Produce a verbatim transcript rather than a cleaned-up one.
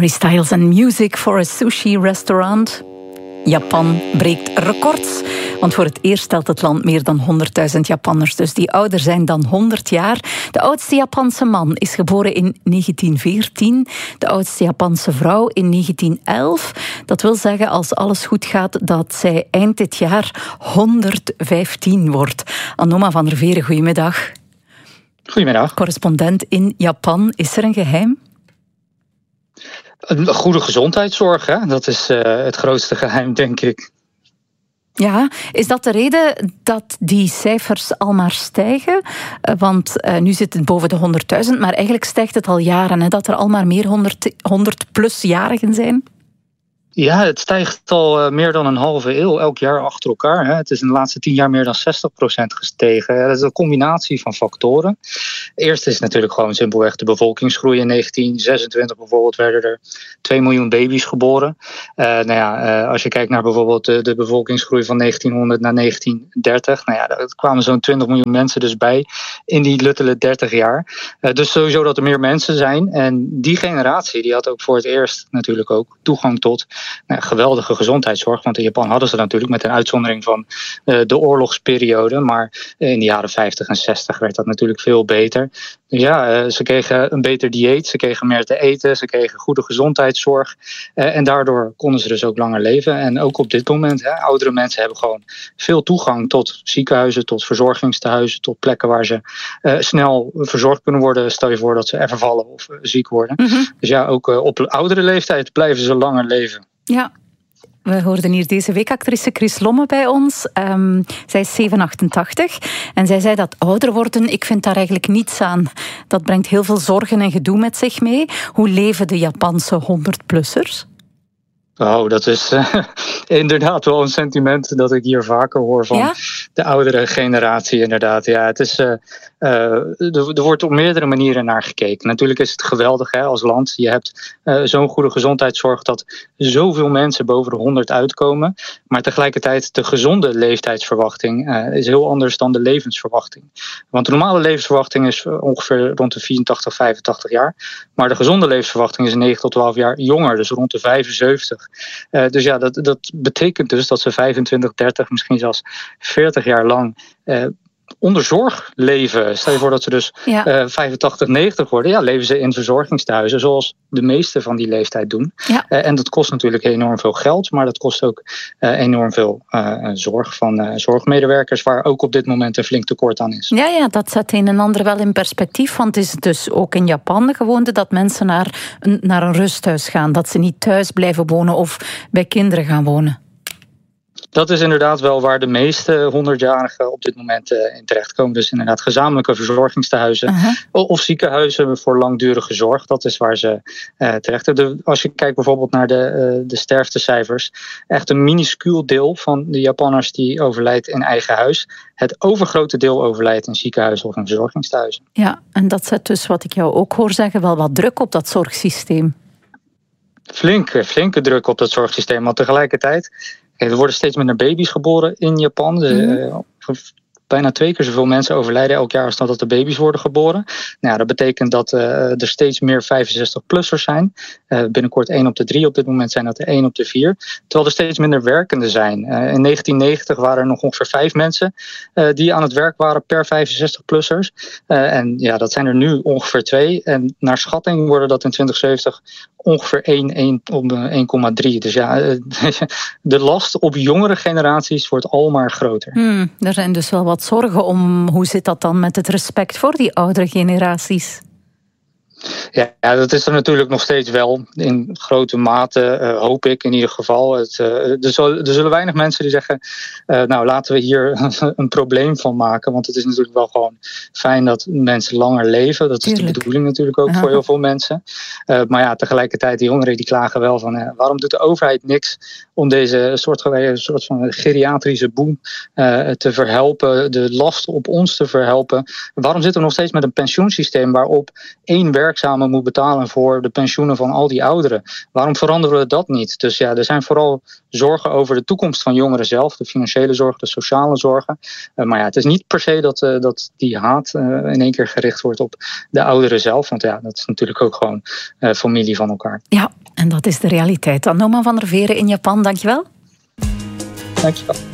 Harry Styles and Music for a Sushi Restaurant. Japan breekt records, want voor het eerst telt het land meer dan honderdduizend Japanners, dus die ouder zijn dan honderd jaar. De oudste Japanse man is geboren in negentien veertien, de oudste Japanse vrouw in negentien elf. Dat wil zeggen, als alles goed gaat, dat zij eind dit jaar honderdvijftien wordt. Anoma van der Veren, goedemiddag. Goedemiddag. Correspondent in Japan. Is er een geheim? Een goede gezondheidszorg, hè? Dat is uh, het grootste geheim, denk ik. Ja, is dat de reden dat die cijfers al maar stijgen? Uh, want uh, nu zit het boven de honderdduizend, maar eigenlijk stijgt het al jaren, hè, dat er al maar meer honderd-plus-jarigen zijn. Ja, het stijgt al uh, meer dan een halve eeuw, elk jaar achter elkaar. Hè. Het is in de laatste tien jaar meer dan zestig procent gestegen. Dat is een combinatie van factoren. Eerst is natuurlijk gewoon simpelweg de bevolkingsgroei. In negentien zesentwintig bijvoorbeeld werden er twee miljoen baby's geboren. Uh, nou ja, uh, als je kijkt naar bijvoorbeeld de, de bevolkingsgroei van negentienhonderd naar negentien dertig. Nou ja, er kwamen zo'n twintig miljoen mensen dus bij in die luttele dertig jaar. Uh, dus sowieso dat er meer mensen zijn. En die generatie die had ook voor het eerst natuurlijk ook toegang tot Nou, geweldige gezondheidszorg, want in Japan hadden ze natuurlijk met een uitzondering van uh, de oorlogsperiode, maar in de jaren vijftig en zestig werd dat natuurlijk veel beter. Dus ja, uh, ze kregen een beter dieet, ze kregen meer te eten, ze kregen goede gezondheidszorg uh, en daardoor konden ze dus ook langer leven. En ook op dit moment, hè, oudere mensen hebben gewoon veel toegang tot ziekenhuizen, tot verzorgingstehuizen, tot plekken waar ze uh, snel verzorgd kunnen worden. Stel je voor dat ze even vallen of uh, ziek worden. Mm-hmm. Dus ja, ook uh, op oudere leeftijd blijven ze langer leven. Ja, we hoorden hier deze week actrice Chris Lomme bij ons. Um, zij is zevenentachtig en zij zei dat ouder worden, ik vind daar eigenlijk niets aan. Dat brengt heel veel zorgen en gedoe met zich mee. Hoe leven de Japanse honderd-plussers? Oh, dat is uh, inderdaad wel een sentiment dat ik hier vaker hoor van ja? de oudere generatie. Inderdaad, ja, het is, uh, uh, er, er wordt op meerdere manieren naar gekeken. Natuurlijk is het geweldig, hè, als land. Je hebt uh, zo'n goede gezondheidszorg dat zoveel mensen boven de honderd uitkomen. Maar tegelijkertijd de gezonde leeftijdsverwachting uh, is heel anders dan de levensverwachting. Want de normale levensverwachting is ongeveer rond de vierentachtig, vijfentachtig jaar. Maar de gezonde levensverwachting is negen tot twaalf jaar jonger, dus rond de vijfenzeventig. Uh, dus ja, dat, dat betekent dus dat ze vijfentwintig, dertig, misschien zelfs veertig jaar lang uh, onder zorg leven. Stel je voor dat ze dus ja. uh, vijfentachtig, negentig worden. Ja, leven ze in verzorgingstehuizen zoals de meeste van die leeftijd doen. Ja. Uh, en dat kost natuurlijk enorm veel geld, maar dat kost ook uh, enorm veel uh, zorg van uh, zorgmedewerkers, waar ook op dit moment een flink tekort aan is. Ja, ja, dat zet een en ander wel in perspectief, want het is dus ook in Japan de gewoonte dat mensen naar een, naar een rusthuis gaan, dat ze niet thuis blijven wonen of bij kinderen gaan wonen. Dat is inderdaad wel waar de meeste honderdjarigen op dit moment uh, in terechtkomen. Dus inderdaad gezamenlijke verzorgingstehuizen uh-huh. of ziekenhuizen voor langdurige zorg. Dat is waar ze uh, terecht hebben. Als je kijkt bijvoorbeeld naar de, uh, de sterftecijfers. Echt een minuscuul deel van de Japanners die overlijdt in eigen huis. Het overgrote deel overlijdt in ziekenhuizen of in verzorgingstehuizen. Ja, en dat zet dus, wat ik jou ook hoor zeggen, wel wat druk op dat zorgsysteem. Flinke, flinke druk op dat zorgsysteem. Want tegelijkertijd, er worden steeds minder baby's geboren in Japan. De, mm-hmm. uh, bijna twee keer zoveel mensen overlijden elk jaar als dat er baby's worden geboren. Nou, dat betekent dat uh, er steeds meer vijfenzestig-plussers zijn. Uh, binnenkort één op de drie. Op dit moment zijn dat er één op de vier. Terwijl er steeds minder werkenden zijn. Uh, in negentien negentig waren er nog ongeveer vijf mensen uh, die aan het werk waren per vijfenzestig-plussers. Uh, en ja, dat zijn er nu ongeveer twee. En naar schatting worden dat in twintig zeventig ongeveer één komma drie. Dus ja, de last op jongere generaties wordt al maar groter. Hmm, er zijn dus wel wat zorgen om. Hoe zit dat dan met het respect voor die oudere generaties? Ja, ja, dat is er natuurlijk nog steeds wel. In grote mate, uh, hoop ik in ieder geval. Het, uh, er, zullen, er zullen weinig mensen die zeggen, Uh, nou, laten we hier een probleem van maken. Want het is natuurlijk wel gewoon fijn dat mensen langer leven. Dat Tuurlijk. is de bedoeling natuurlijk ook Aha. voor heel veel mensen. Uh, maar ja, tegelijkertijd, die jongeren die klagen wel van Uh, waarom doet de overheid niks om deze soort, soort van geriatrische boom uh, te verhelpen. De last op ons te verhelpen. Waarom zitten we nog steeds met een pensioensysteem waarop één werkzame samen moet betalen voor de pensioenen van al die ouderen. Waarom veranderen we dat niet? Dus ja, er zijn vooral zorgen over de toekomst van jongeren zelf, de financiële zorgen, de sociale zorgen. Uh, maar ja, het is niet per se dat, uh, dat die haat uh, in één keer gericht wordt op de ouderen zelf. Want ja, dat is natuurlijk ook gewoon uh, familie van elkaar. Ja, en dat is de realiteit. Dan Noma van der Veren in Japan, dankjewel. Dankjewel.